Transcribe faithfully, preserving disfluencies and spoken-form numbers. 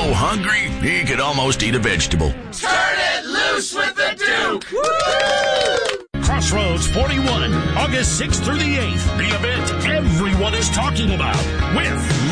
hungry he could almost eat a vegetable. Turn it loose with the Duke! Woo! Crossroads forty-one, August sixth through the eighth. The event everyone is talking about with